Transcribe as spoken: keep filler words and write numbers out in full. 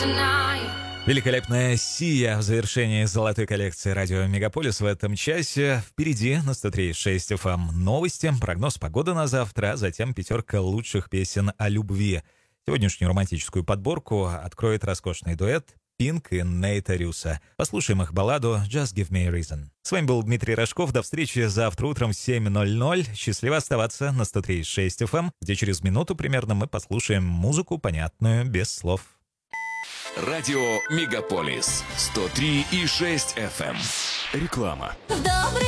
Великолепная Сия в завершении золотой коллекции радио Мегаполис в этом часе. Впереди на сто три и шесть эф эм новости, прогноз погоды на завтра, а затем пятерка лучших песен о любви. Сегодняшнюю романтическую подборку откроет роскошный дуэт Пинк и Нейта Рюса. Послушаем их балладу «Just Give Me a Reason». С вами был Дмитрий Рожков. До встречи завтра утром в семь ноль ноль. Счастливо оставаться на сто три и шесть эф эм, где через минуту примерно мы послушаем музыку, понятную без слов. Радио Мегаполис сто три и шесть эф эм. Реклама.